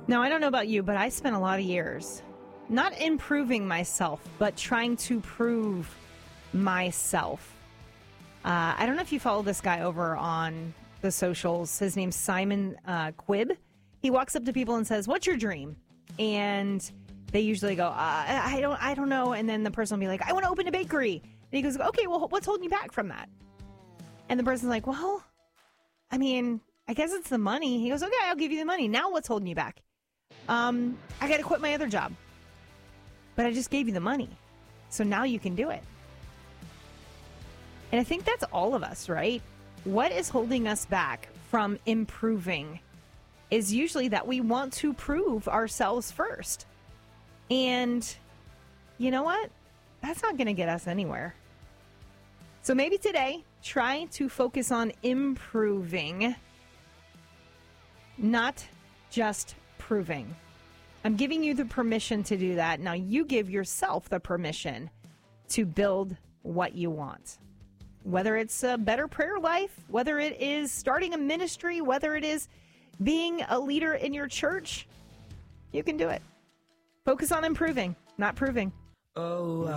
Now, I don't know about you, but I spent a lot of years not improving myself, but trying to prove myself. I don't know if you follow this guy over on the socials. His name's Simon Quibb. He walks up to people and says, "What's your dream?" And they usually go, I don't know. And then the person will be like, "I want to open a bakery." And he goes, "Okay, well, what's holding you back from that?" And the person's like, "Well, I mean, I guess it's the money." He goes, "Okay, I'll give you the money. Now what's holding you back?" "I got to quit my other job. But I just gave you the money. So now you can do it." And I think that's all of us, right? What is holding us back from improving is usually that we want to prove ourselves first. And you know what? That's not going to get us anywhere. So maybe today, try to focus on improving, not just proving. I'm giving you the permission to do that. Now you give yourself the permission to build what you want. Whether it's a better prayer life, whether it is starting a ministry, whether it is being a leader in your church, you can do it. Focus on improving, not proving.